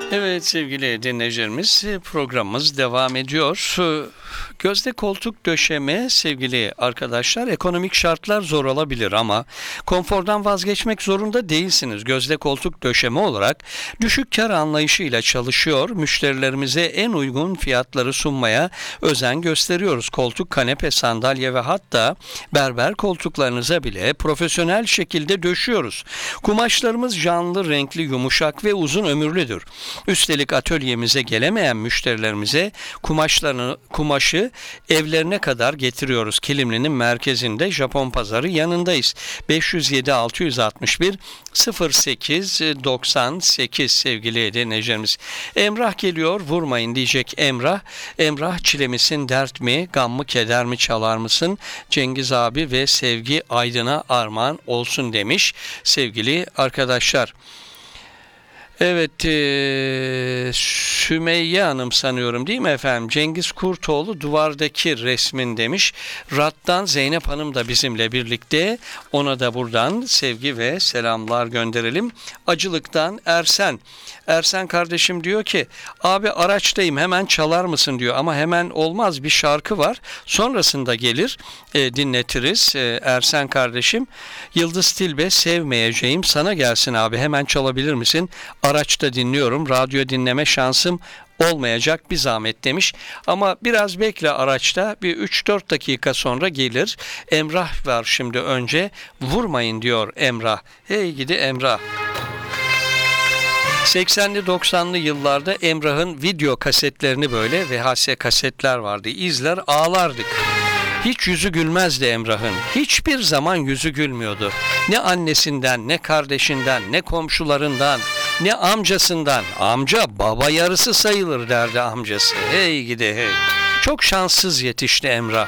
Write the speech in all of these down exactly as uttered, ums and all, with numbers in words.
Evet sevgili dinleyicilerimiz, programımız devam ediyor. Gözde koltuk döşeme sevgili arkadaşlar, ekonomik şartlar zor olabilir ama konfordan vazgeçmek zorunda değilsiniz. Gözde koltuk döşeme olarak düşük kar anlayışıyla çalışıyor. Müşterilerimize en uygun fiyatları sunmaya özen gösteriyoruz. Koltuk, kanepe, sandalye ve hatta berber koltuklarınıza bile profesyonel şekilde döşüyoruz. Kumaşlarımız canlı, renkli, yumuşak ve uzun ömürlüdür. Üstelik atölyemize gelemeyen müşterilerimize kumaşlarını, kumaşı evlerine kadar getiriyoruz. Kilimli'nin merkezinde, Japon pazarı yanındayız. beş yüz yedi altı yüz altmış bir sıfır sekiz doksan sekiz sevgili dinleyicilerimiz. Emrah geliyor, vurmayın diyecek Emrah. Emrah, çile misin, dert mi, gam mı, keder mi, çalar mısın? Cengiz abi ve Sevgi Aydın'a armağan olsun demiş sevgili arkadaşlar. Evet, e, Sümeyye Hanım sanıyorum değil mi efendim? Cengiz Kurtoğlu duvardaki resmin demiş. Rat'tan Zeynep Hanım da bizimle birlikte. Ona da buradan sevgi ve selamlar gönderelim. Acılık'tan Ersen. Ersen kardeşim diyor ki, abi araçtayım hemen çalar mısın diyor. Ama hemen olmaz, bir şarkı var. Sonrasında gelir e, dinletiriz e, Ersen kardeşim. Yıldız Tilbe, sevmeyeceğim sana gelsin abi, hemen çalabilir misin? Araçta dinliyorum, radyo dinleme şansım olmayacak, bir zahmet demiş. Ama biraz bekle araçta, bir üç dört dakika sonra gelir. Emrah var şimdi önce, vurmayın diyor Emrah. Hey gidi Emrah. seksenli doksanlı yıllarda Emrah'ın video kasetlerini, böyle V H S kasetler vardı, izler ağlardık. Hiç yüzü gülmezdi Emrah'ın. Hiçbir zaman yüzü gülmüyordu. Ne annesinden, ne kardeşinden, ne komşularından, ne amcasından. Amca baba yarısı sayılır derdi amcası. Hey gidi hey. Çok şanssız yetişti Emrah.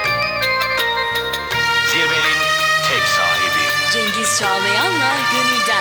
Zirvenin tek sahibi Cengiz Çağlayan'la Gönülden.